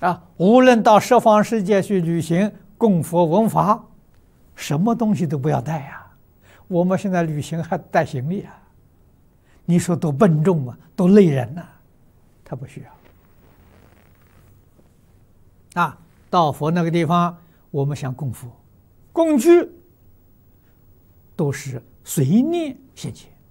无论到十方世界去旅行、供佛闻法，什么东西都不要带呀。我们现在旅行还带行李啊，你说多笨重啊，多累人呐，他不需要。到佛那个地方，我们想供佛，工具都是随念现前。